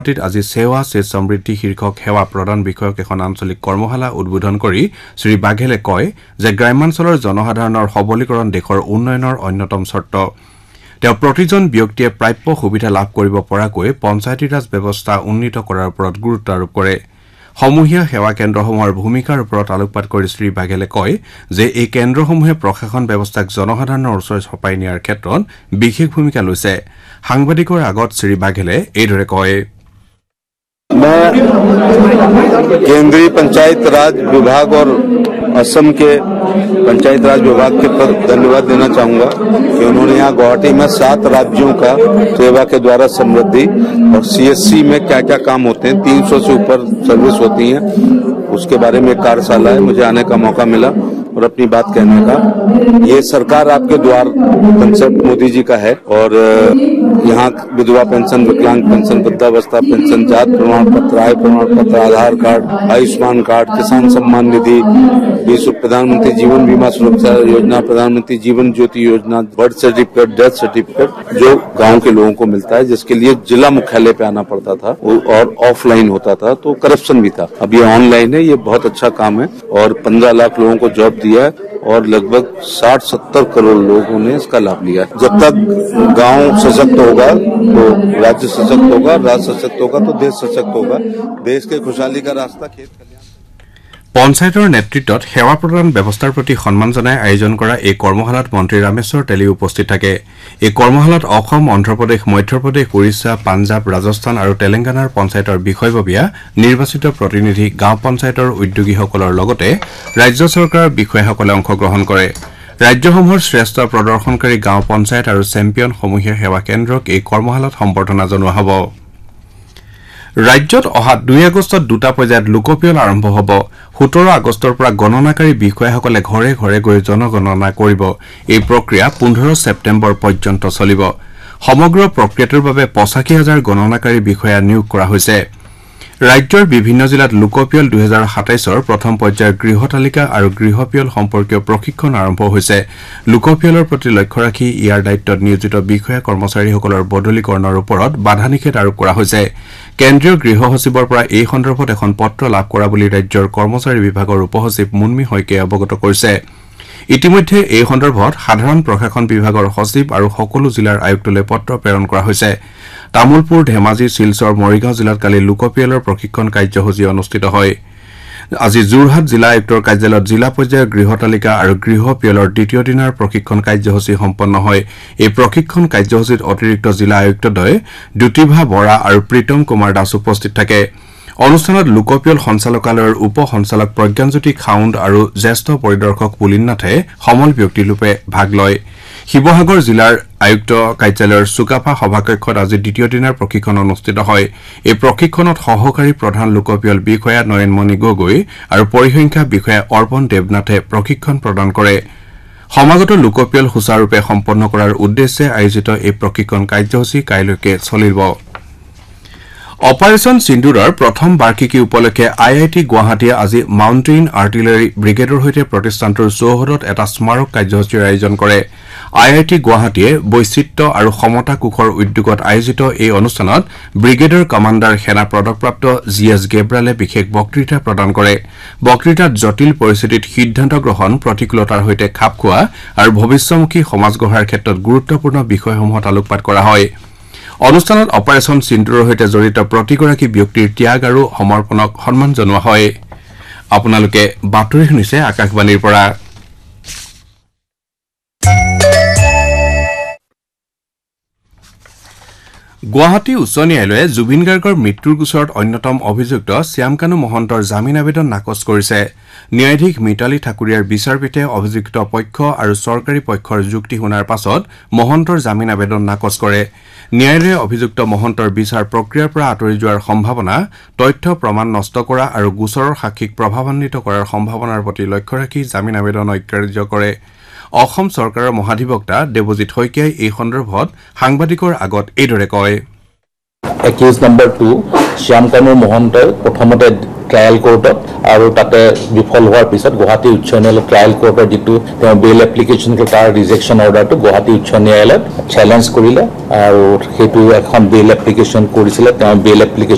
আজি সেৱা সে সমৃদ্ধি শীৰ্ষক সেৱা প্ৰদান বিষয়ক এখন আঞ্চলিক কৰ্মশালা উদ্বোধন কৰি শ্ৰী বাঘেলে কয় যে গ্ৰামাঞ্চলৰ জনসাধাৰণৰ সবলীকৰণ দেশৰ উন্নয়নৰ অন্যতম শৰ্ত তেওঁ প্ৰতিজন ব্যক্তিয়ে প্ৰাপ্য সুবিধা লাভ কৰিব পৰাকৈ পঞ্চায়তী ৰাজ ব্যৱস্থা উন্নীত কৰাৰ ওপৰত গুৰুত্ব আৰোপ কৰে সমূহীয়া সেৱা কেন্দ্ৰসমূহৰ ভূমিকাৰ ওপৰত আলোকপাত কৰি শ্ৰী বাঘেলে কয় যে এই কেন্দ্ৰসমূহে প্ৰশাসন ব্যৱস্থাক জনসাধাৰণৰ ওচৰত ছপাই নিয়াৰ ক্ষেত্ৰত বিশেষ ভূমিকা লৈছে সাংবাদিকৰ আগত শ্ৰী বাঘেলে এইদৰে কয় मैं केंद्रीय पंचायत राज विभाग और असम के पंचायत राज विभाग के पर धन्यवाद देना चाहूंगा कि उन्होंने यहाँ गुवाहाटी में 7 राज्यों का सेवा के द्वारा समृद्धि और सीएससी में क्या क्या काम होते हैं 300 से ऊपर सर्विस होती हैं उसके बारे में एक कार्यशाला है मुझे आने का मौका मिला और अपनी बात कहने का ये सरकार आपके द्वार कंसेप्ट मोदी जी का है और यहाँ विधवा पेंशन विकलांग पेंशन वृद्धावस्था पेंशन जात प्रमाण पत्र आय प्रमाण पत्र आधार कार्ड आयुष्मान कार्ड किसान सम्मान निधि प्रधानमंत्री जीवन बीमा सुरक्षा योजना प्रधानमंत्री जीवन ज्योति योजना बर्थ सर्टिफिकेट डेथ सर्टिफिकेट जो गांव के लोगों को मिलता है जिसके लिए जिला मुख्यालय पे आना पड़ता था और ऑफलाइन होता था तो करप्शन भी था अब ये ऑनलाइन है ये बहुत अच्छा काम है और 15 लाख लोगों को जॉब दिया है और लगभग 60-70 करोड़ लोगों ने इसका लाभ लिया है जब तक गांव सशक्त होगा तो राज्य सशक्त होगा राज्य सशक्त होगा तो देश सशक्त होगा देश के खुशहाली का रास्ता खेत পঞ্চায়তৰ নেতৃত্বত সেৱা প্ৰদান ব্যৱস্থাৰ প্ৰতি সন্মান জনাই আয়োজন কৰা এই কৰ্মশালাত মন্ত্ৰী ৰামেশ্বৰ তেলী উপস্থিত থাকে এই কৰ্মশালাত অসম অন্ধ্ৰপ্ৰদেশ মধ্যপ্ৰদেশ ওড়িশা পাঞ্জাব ৰাজস্থান আৰু তেলেংগানাৰ পঞ্চায়তৰ বিষয়ববীয়া নিৰ্বাচিত প্ৰতিনিধি গাঁও পঞ্চায়তৰ উদ্যোগীসকলৰ লগতে ৰাজ্য চৰকাৰৰ বিষয়াসকলে অংশগ্ৰহণ কৰে ৰাজ্যসমূহৰ শ্ৰেষ্ঠ প্ৰদৰ্শনকাৰী গাঁও পঞ্চায়ত আৰু চেম্পিয়ন সমূহীয়া সেৱা কেন্দ্ৰক এই কৰ্মশালাত সম্বৰ্ধনা জনোৱা হ'ব ৰাজ্যত অহা 2 আগষ্টত দুটা পৰ্যায়ত লোকপিয়ল আৰম্ভ হ'ব 17 আগষ্টৰ পৰা গণনাকাৰী বিষয়াসকলে ঘৰে ঘৰে গৈ জনগণনা কৰিব এই প্ৰক্ৰিয়া 15 ছেপ্টেম্বৰ পৰ্যন্ত চলিব সমগ্ৰ প্ৰক্ৰিয়াটোৰ বাবে 85000 গণনাকাৰী বিষয়া নিয়োগ কৰা হৈছে ৰাজ্যৰ বিভিন্ন জিলাত লোকপিয়ল 2027ৰ প্ৰথম পৰ্যায়ৰ গৃহ তালিকা আৰু গৃহপিয়ল সম্পৰ্কীয় প্ৰশিক্ষণ আৰম্ভ হৈছে লোকপিয়লৰ প্ৰতি লক্ষ্য ৰাখি ইয়াৰ দায়িত্বত নিয়োজিত বিষয়া কৰ্মচাৰীসকলৰ বদলীকৰণৰ ওপৰত বাধা নিষেধ আৰোপ কৰা হৈছে কেন্দ্ৰীয় গৃহ সচিবৰ পৰা এই সন্দৰ্ভত এখন পত্ৰ লাভ কৰা বুলি ৰাজ্যৰ কৰ্মচাৰী বিভাগৰ উপসচিব মুন্মি হৈকে অৱগত কৰিছে ইতিমধ্যে এই সন্দৰ্ভত সাধাৰণ প্ৰশাসন বিভাগৰ সচিব আৰু সকলো জিলাৰ আয়ুক্তলৈ পত্ৰ প্ৰেৰণ কৰা হৈছে তামুলপুৰ ধেমাজি শিলচৰ মৰিগাঁও জিলাত কালি লোকপিয়লৰ প্ৰশিক্ষণ কাৰ্যসূচী অনুষ্ঠিত হয় আজি যোৰহাট জিলা আয়ুক্তৰ কাৰ্যালয়ত জিলা পৰ্যায়ৰ গৃহ তালিকা আৰু গৃহ পিয়লৰ দ্বিতীয় দিনৰ প্ৰশিক্ষণ কাৰ্যসূচী সম্পন্ন হয় এই প্ৰশিক্ষণ কাৰ্যসূচীত অতিৰিক্ত জিলা আয়ুক্তদ্বয় দ্যুতিভা বৰা আৰু প্ৰীতম কুমাৰ দাস উপস্থিত থাকে অনুষ্ঠানত লোকপিয়ল সঞ্চালকালয়ৰ উপ সঞ্চালক প্ৰজ্ঞানজ্যোতি খাউণ্ড আৰু জ্যেষ্ঠ পৰিদৰ্শক পুলিননাথে সমল ব্যক্তিৰূপে ভাগ লয় শিৱসাগৰ জিলাৰ আয়ুক্ত কাৰ্যালয়ৰ সুকাফা সভাকক্ষত আজি দ্বিতীয় দিনৰ প্ৰশিক্ষণ অনুষ্ঠিত হয় এই প্ৰশিক্ষণত সহকাৰী প্ৰধান লোকপিয়ল বিষয়া নয়নমণি গগৈ আৰু পৰিসংখ্যা বিষয়া অৰ্পণ দেৱনাথে প্ৰশিক্ষণ প্ৰদান কৰে সমাগত লোকপিয়ল সুচাৰুৰূপে সম্পন্ন কৰাৰ উদ্দেশ্যে আয়োজিত এই প্ৰশিক্ষণ কাৰ্যসূচী কাইলৈকে চলিব অপাৰেশন সিন্দুৰৰ প্ৰথম বাৰ্ষিকী উপলক্ষে আইআইটি গুৱাহাটীয়ে আজি মাউণ্টেইন আৰ্টিলাৰী ব্ৰিগেডৰ সৈতে প্ৰতিষ্ঠানটোৰ চৌহদত এটা স্মাৰক কাৰ্যসূচীৰ আয়োজন কৰে আইআইটি গুৱাহাটীয়ে বৈচিত্ৰ্য আৰু সমতা কোষৰ উদ্যোগত আয়োজিত এই অনুষ্ঠানত ব্ৰিগেডৰ কমাণ্ডাৰ সেনা পদকপ্ৰাপ্ত জিএছ গেব্ৰালে বিশেষ বক্তৃতা প্ৰদান কৰে বক্তৃতাত জটিল পৰিস্থিতিত সিদ্ধান্ত গ্ৰহণ প্ৰতিকূলতাৰ সৈতে খাপ খোৱা আৰু ভৱিষ্যমুখী সমাজ গঢ়াৰ ক্ষেত্ৰত গুৰুত্বপূৰ্ণ বিষয়সমূহত আলোকপাত কৰা হয় অনুষ্ঠানত অপাৰেশন সিন্দুৰৰ সৈতে জড়িত প্ৰতিগৰাকী ব্যক্তিৰ ত্যাগ আৰু সমৰ্পণক সন্মান জনোৱা হয় আপোনালোকে বাতৰি শুনিছে আকাশবাণীৰ পৰা গুৱাহাটী উচ্চ ন্যায়ালয়ে জুবিন গাৰ্গৰ মৃত্যুৰ গোচৰত অন্যতম অভিযুক্ত শ্যামকানু মহন্তৰ জামিন আবেদন নাকচ কৰিছে ন্যায়াধীশ মিতালী ঠাকুৰীয়াৰ বিচাৰপীঠে অভিযুক্ত পক্ষ আৰু চৰকাৰী পক্ষৰ যুক্তি শুনাৰ পাছত মহন্তৰ জামিন আবেদন নাকচ কৰে ন্যায়ালয়ে অভিযুক্ত মহন্তৰ বিচাৰ প্ৰক্ৰিয়াৰ পৰা আঁতৰি যোৱাৰ সম্ভাৱনা তথ্য প্ৰমাণ নষ্ট কৰা আৰু গোচৰৰ সাক্ষীক প্ৰভাৱান্বিত কৰাৰ সম্ভাৱনাৰ প্ৰতি লক্ষ্য ৰাখি জামিন আবেদন অগ্ৰাহ্য কৰে অসম চৰকাৰৰ মহাধিবক্তা দেৱজিৎ শইকীয়াই এই সন্দৰ্ভত সাংবাদিকৰ আগত এইদৰে কয় একিউজ নম্বৰ 2 শ্যামকানু মহন্তই প্ৰথমতে ট্ৰায়াল কোৰ্টত আৰু তাতে বিফল হোৱাৰ পিছত গুৱাহাটী উচ্চ ন্যায়ালয়ৰ ট্ৰায়াল কোৰ্টৰ যিটো তেওঁ বেল এপ্লিকেশ্যন তাৰ ৰিজেকশ্যন অৰ্ডাৰটো গুৱাহাটী উচ্চ ন্যায়ালয়ত চেলেঞ্জ কৰিলে আৰু সেইটো এখন বেল এপ্লিকেশ্যন কৰিছিলে তেওঁ বেল এপ্লিকেশ্যন